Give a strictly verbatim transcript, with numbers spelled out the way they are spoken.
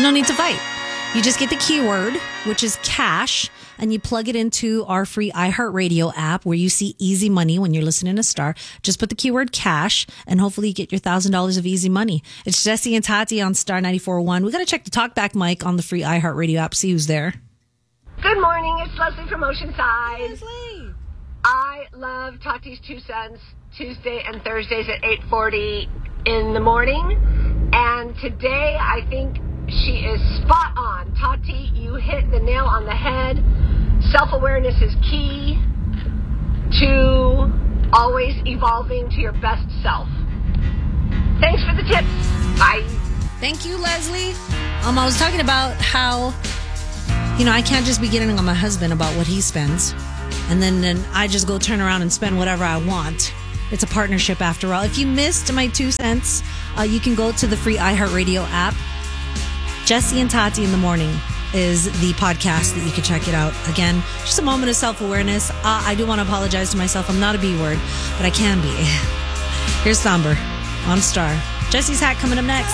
There's no need to fight. You just get the keyword, which is cash, and you plug it into our free iHeartRadio app where you see easy money when you're listening to Star. Just put the keyword cash, and hopefully you get your one thousand dollars of easy money. It's Jesse and Tati on Star ninety-four point one. We got to check the talkback mic on the free iHeartRadio app, see who's there. Good morning. It's Leslie from Oceanside. Leslie. I love Tati's Two Cents Tuesday and Thursdays at eight forty in the morning. And today I think she is spot on. Tati, you hit the nail on the head. Self-awareness is key to always evolving to your best self. Thanks for the tips. Bye. Thank you, Leslie. Um, I was talking about how, you know, I can't just be getting on my husband about what he spends, and then, then I just go turn around and spend whatever I want. It's a partnership after all. If you missed my two cents, uh, you can go to the free iHeartRadio app. Jesse and Tati in the Morning is the podcast that you can check it out. Again, just a moment of self-awareness. Uh, I do want to apologize to myself. I'm not a B word, but I can be. Here's Somber on Star. Jesse's hat coming up next.